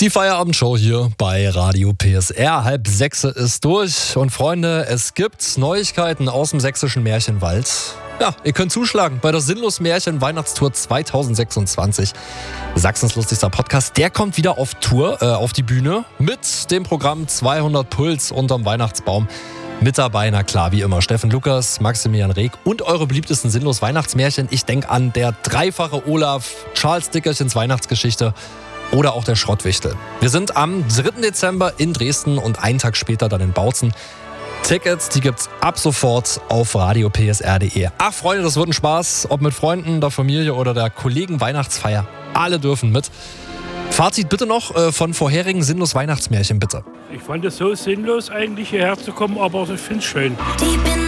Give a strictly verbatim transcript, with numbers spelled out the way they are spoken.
Die Feierabendshow hier bei Radio P S R. Halb sechs ist durch. Und Freunde, es gibt Neuigkeiten aus dem sächsischen Märchenwald. Ja, ihr könnt zuschlagen bei der Sinnlos Märchen Weihnachtstour zwanzig sechsundzwanzig. Sachsens lustigster Podcast, der kommt wieder auf Tour, äh, auf die Bühne mit dem Programm zweihundert Puls unterm Weihnachtsbaum. Mit dabei, na klar, wie immer, Steffen Lukas, Maximilian Reg und eure beliebtesten Sinnlos Weihnachtsmärchen. Ich denke an der dreifache Olaf, Charles Dickerchens Weihnachtsgeschichte oder auch der Schrottwichtel. Wir sind am dritten Dezember in Dresden und einen Tag später dann in Bautzen. Tickets, die gibt's ab sofort auf radio p s r punkt d e. Ach Freunde, das wird ein Spaß, ob mit Freunden, der Familie oder der Kollegen Weihnachtsfeier. Alle dürfen mit. Fazit bitte noch äh, von vorherigen Sinnlos Weihnachtsmärchen, bitte. Ich fand es so sinnlos, eigentlich hierher zu kommen, aber ich finde es schön. Deep in